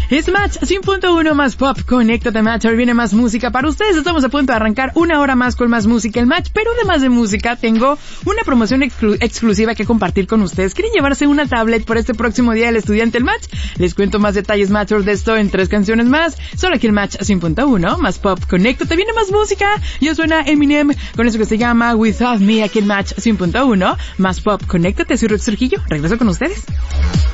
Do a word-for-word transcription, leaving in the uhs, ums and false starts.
Es Match cien punto uno más pop. Conéctate, Match. Ahora viene más música para ustedes. Estamos a punto de arrancar una hora más con más música el Match. Pero además de música, tengo una promoción exclu- exclusiva que compartir con ustedes. ¿Quieren llevarse una tablet por este próximo día del estudiante el Match? Les cuento más detalles, Matchers, de esto en tres canciones más. Solo aquí el Match cien punto uno más pop. Conéctate. Viene más música. Yo suena Eminem con eso que se llama Without Me. Aquí el Match cien punto uno más pop. Conéctate. Soy Ruth Surquillo. Regreso con ustedes.